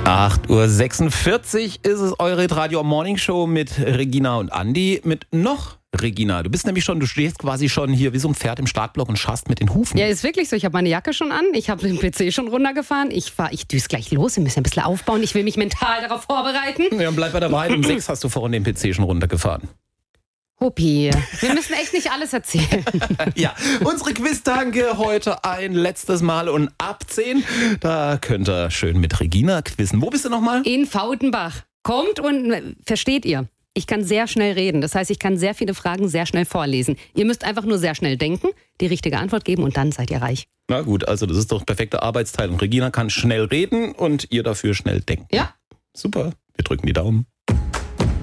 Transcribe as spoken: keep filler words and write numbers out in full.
acht Uhr sechsundvierzig ist es, eure Radio Morning Show mit Regina und Andi. Mit noch Regina. Du bist nämlich schon, du stehst quasi schon hier wie so ein Pferd im Startblock und scharrst mit den Hufen. Ja, ist wirklich so. Ich habe meine Jacke schon an. Ich habe den P C schon runtergefahren. Ich fahr, ich düse gleich los. Wir müssen ein bisschen aufbauen. Ich will mich mental darauf vorbereiten. Ja, dann bleib bei der Wahrheit. Um sechs hast du vorhin den P C schon runtergefahren. Huppi, wir müssen echt nicht alles erzählen. Ja, unsere Quiztanke heute ein letztes Mal und ab zehn, da könnt ihr schön mit Regina quizzen. Wo bist du nochmal? In Faudenbach. Kommt und versteht ihr? Ich kann sehr schnell reden. Das heißt, ich kann sehr viele Fragen sehr schnell vorlesen. Ihr müsst einfach nur sehr schnell denken, die richtige Antwort geben und dann seid ihr reich. Na gut, also das ist doch perfekte Arbeitsteilung. Regina kann schnell reden und ihr dafür schnell denken. Ja. Super, wir drücken die Daumen.